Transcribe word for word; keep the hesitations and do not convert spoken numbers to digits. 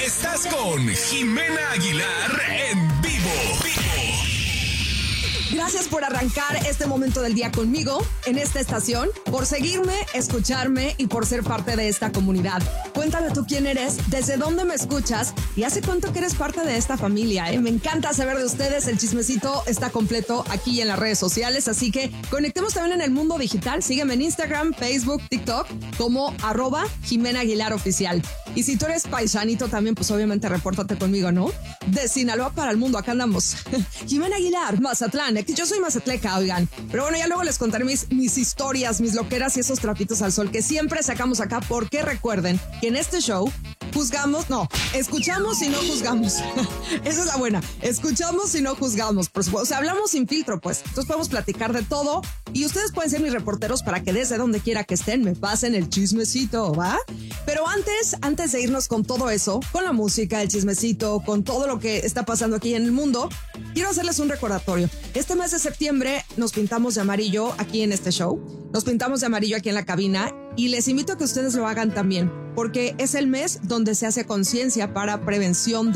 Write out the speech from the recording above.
Estás con Jimena Aguilar en vivo. Gracias por arrancar este momento del día conmigo en esta estación, por seguirme, escucharme y por ser parte de esta comunidad. Cuéntame tú quién eres, desde dónde me escuchas y hace cuánto que eres parte de esta familia, ¿eh? Me encanta saber de ustedes. El chismecito está completo aquí en las redes sociales, así que conectemos también en el mundo digital. Sígueme en Instagram, Facebook, TikTok como arroba Jimena Aguilar Oficial. Y si tú eres paisanito también, pues obviamente repórtate conmigo, ¿no? De Sinaloa para el mundo, acá andamos. Jimena Aguilar, Mazatlán. Yo soy mazatleca, oigan. Pero bueno, ya luego les contaré mis, mis historias, mis loqueras y esos trapitos al sol que siempre sacamos acá, porque recuerden que en este show juzgamos, no, escuchamos y no juzgamos. Esa es la buena. Escuchamos y no juzgamos, por supuesto. O sea, hablamos sin filtro, pues. Entonces podemos platicar de todo y ustedes pueden ser mis reporteros para que desde donde quiera que estén me pasen el chismecito, ¿va? Pero antes, antes de irnos con todo eso, con la música, el chismecito, con todo lo que está pasando aquí en el mundo, quiero hacerles un recordatorio. Este mes de septiembre nos pintamos de amarillo aquí en este show. Nos pintamos de amarillo aquí en la cabina y les invito a que ustedes lo hagan también, porque es el mes donde se hace conciencia para prevención de